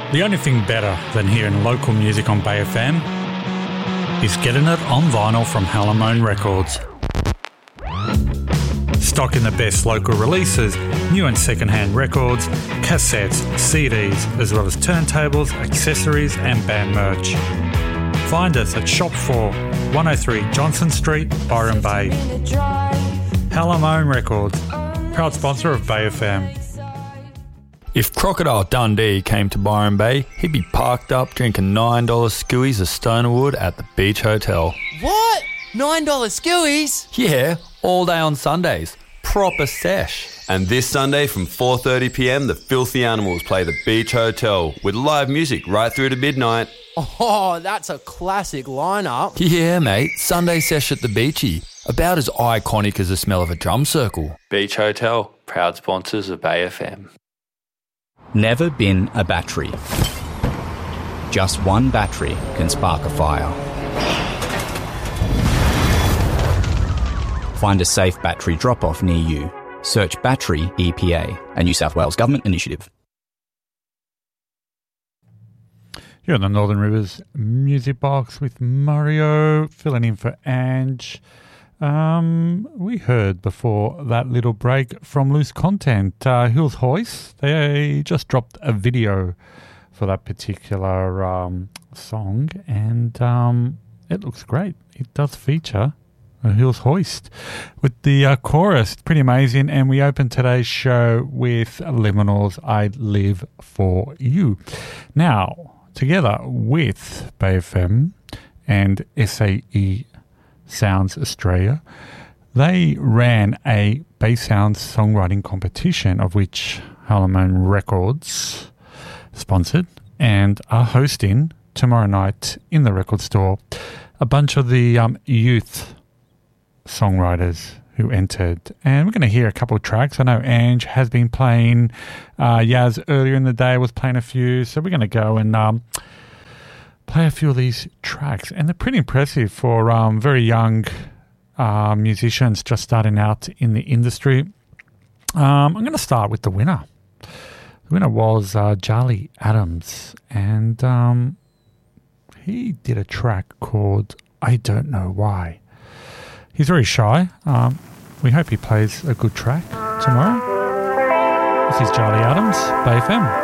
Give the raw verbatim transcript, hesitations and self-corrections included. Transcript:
The only thing better than hearing local music on Bay F M is getting it on vinyl from Halamone Records. Stocking the best local releases, new and second-hand records, cassettes, C Ds, as well as turntables, accessories and band merch. Find us at Shop four, one oh three Johnson Street, Byron Bay. Halamone Records, proud sponsor of Bay F M. If Crocodile Dundee came to Byron Bay, he'd be parked up drinking nine dollars skewies of Stonerwood at the Beach Hotel. What? nine dollars skewies? Yeah, all day on Sundays. Proper sesh. And this Sunday from four thirty p m, the Filthy Animals play the Beach Hotel with live music right through to midnight. Oh, that's a classic lineup. Yeah, mate. Sunday sesh at the Beachy. About as iconic as the smell of a drum circle. Beach Hotel, proud sponsors of Bay F M. Never been a battery. Just one battery can spark a fire. Find a safe battery drop-off near you. Search Battery E P A, a New South Wales Government initiative. You're on the Northern Rivers Music Box with Mario, filling in for Ange. Um, we heard before that little break from Loose Content, uh, Hills Hoist. They just dropped a video for that particular um, song, and um, it looks great. It does feature a Hills Hoist with the uh, chorus. Pretty amazing. And we open today's show with Liminal's I Live For You. Now, together with Bay F M and S A E Sounds Australia, they ran a Bay Sounds songwriting competition of which Halamone Records sponsored and are hosting tomorrow night in the record store a bunch of the um, youth songwriters who entered. And we're going to hear a couple of tracks. I know Ange has been playing, uh, Yaz earlier in the day was playing a few, so we're going to go and um, play a few of these tracks, and they're pretty impressive for um, very young uh, musicians just starting out in the industry. Um, I'm going to start with the winner. The winner was uh, Charlie Adams, and um, he did a track called I Don't Know Why. He's very shy. Um, we hope he plays a good track tomorrow. This is Charlie Adams, Bay F M.